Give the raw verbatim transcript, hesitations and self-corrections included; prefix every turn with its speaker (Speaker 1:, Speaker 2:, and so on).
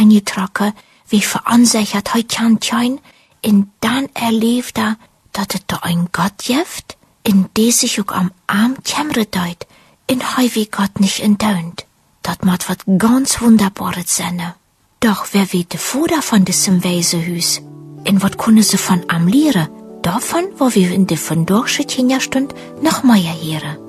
Speaker 1: eingetrokken, wie verunsichert heut kan tjein, en dan erlebt er, dat het da ein Gott gibt, in die sich ook am Arm kämmere deut, in hei wie Gott nicht entdeunt. Dat mat wat ganz Wunderbares sein. Doch wer weet de Vater von diesem Waisenhus? En wat kunnen ze von am lehren? Davon, wo wir in de von Durchschnitt Stund noch mehr hören.